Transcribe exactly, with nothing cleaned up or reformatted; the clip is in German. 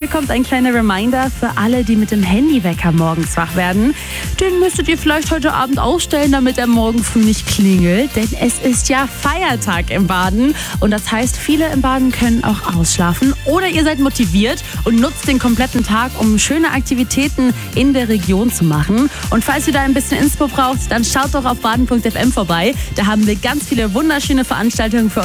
kommt ein kleiner Reminder für alle, die mit dem Handywecker morgens wach werden. Den müsstet ihr vielleicht heute Abend ausstellen, damit er morgen früh nicht klingelt. Denn es ist ja Feiertag im Baden. Und das heißt, viele im Baden können auch ausschlafen. Oder ihr seid motiviert und nutzt den kompletten Tag, um schöne Aktivitäten in der Region zu machen. Und falls ihr da ein bisschen Inspo braucht, dann schaut doch auf baden punkt f m vorbei. Da haben wir ganz viele wunderschöne Veranstaltungen für